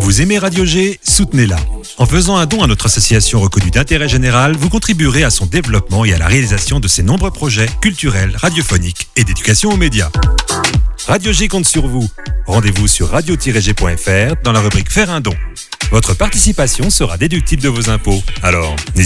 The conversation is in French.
Vous aimez Radio G? Soutenez-la. En faisant un don à notre association reconnue d'intérêt général, vous contribuerez à son développement et à la réalisation de ses nombreux projets culturels, radiophoniques et d'éducation aux médias. Radio G compte sur vous. Rendez-vous sur radio-g.fr dans la rubrique Faire un don. Votre participation sera déductible de vos impôts. Alors, n'hésitez